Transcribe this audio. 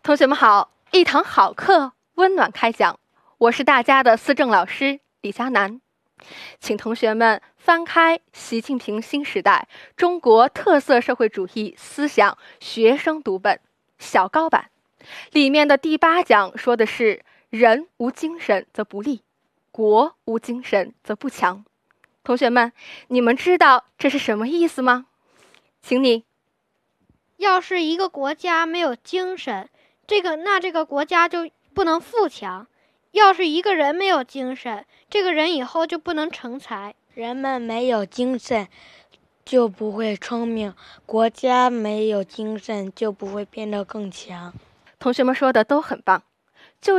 同学们好，一堂好课，温暖开讲。我是大家的思政老师李佳楠，请同学们翻开《习近平新时代中国特色社会主义思想学生读本》小高版，里面的第8讲说的是人无精神则不立，国无精神则不强。同学们，你们知道这是什么意思吗？请你。 要是一个国家没有精神，那这个国家就不能富强；要是一个人没有精神，这个人以后就不能成才。 人们没有精神就不会聪明，国家没有精神就不会变得更强。 同学们说的都很棒。